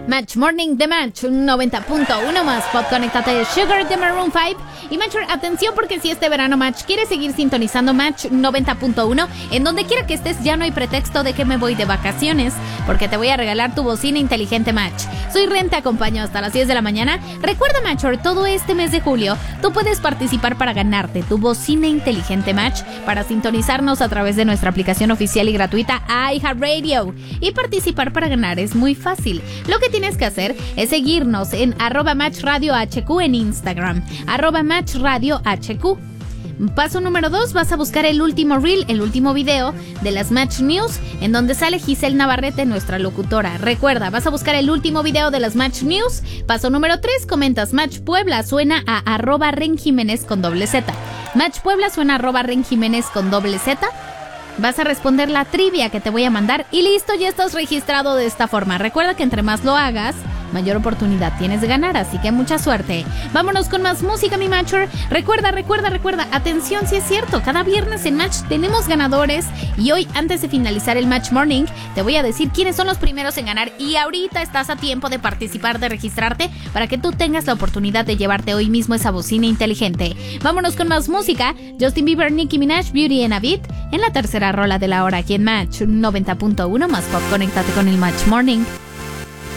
Match Morning de Match 90.1 más Pop. Conéctate Sugar de Maroon 5. Y Match, atención, porque si este verano Match quieres seguir sintonizando Match 90.1, en donde quiera que estés ya no hay pretexto de que me voy de vacaciones, porque te voy a regalar tu bocina inteligente Match. Soy Ren, te acompaño hasta las 10 de la mañana. Recuerda Matcher, todo este mes de julio tú puedes participar para ganarte tu bocina inteligente Match para sintonizarnos a través de nuestra aplicación oficial y gratuita iHeartRadio. Y participar para ganar es muy fácil. Lo que tienes que hacer es seguirnos en @MatchRadioHQ en Instagram, @MatchRadioHQ. Paso número 2, vas a buscar el último reel, el último video de las Match News, en donde sale Giselle Navarrete, nuestra locutora. Recuerda, vas a buscar el último video de las Match News. Paso número 3, comentas Match Puebla suena a @RenJiménez con doble Z. Match Puebla suena a @RenJiménez con doble Z. Vas a responder la trivia que te voy a mandar y listo, ya estás registrado de esta forma. Recuerda que entre más lo hagas, mayor oportunidad tienes de ganar, así que mucha suerte. Vámonos con más música, mi Matcher. Recuerda, atención, si es cierto, cada viernes en Match tenemos ganadores y hoy, antes de finalizar el Match Morning, te voy a decir quiénes son los primeros en ganar y ahorita estás a tiempo de participar, de registrarte para que tú tengas la oportunidad de llevarte hoy mismo esa bocina inteligente. Vámonos con más música. Justin Bieber, Nicki Minaj, Beauty and a Beat, en la tercera rola de la hora aquí en Match 90.1 más Pop. Conéctate con el Match Morning.